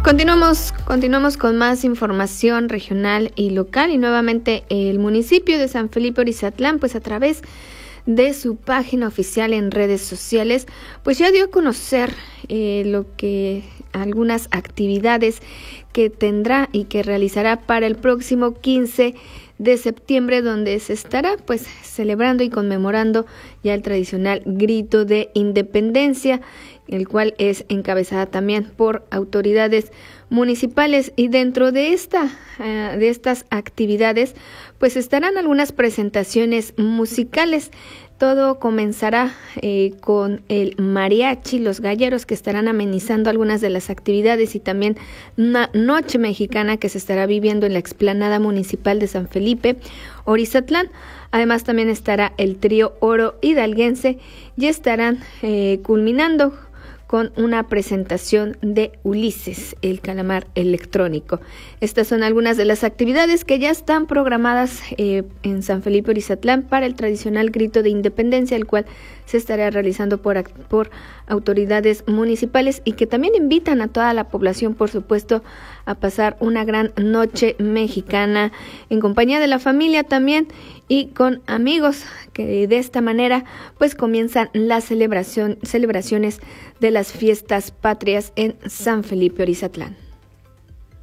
Continuamos con más información regional y local, y nuevamente el municipio de San Felipe Orizatlán, pues a través de su página oficial en redes sociales, pues ya dio a conocer algunas actividades que tendrá y que realizará para el próximo 15 de septiembre, donde se estará pues celebrando y conmemorando ya el tradicional grito de independencia, el cual es encabezada también por autoridades municipales. Y dentro de estas actividades pues estarán algunas presentaciones musicales. Todo comenzará con el mariachi, los galleros, que estarán amenizando algunas de las actividades, y también una noche mexicana que se estará viviendo en la explanada municipal de San Felipe Orizatlán. Además también estará el trío Oro Hidalguense y estarán culminando con una presentación de Ulises, el calamar electrónico. Estas son algunas de las actividades que ya están programadas en San Felipe Orizatlán para el tradicional grito de independencia, el cual se estará realizando por autoridades municipales, y que también invitan a toda la población, por supuesto, a pasar una gran noche mexicana en compañía de la familia también y con amigos, que de esta manera pues comienzan las celebraciones de las fiestas patrias en San Felipe Orizatlán.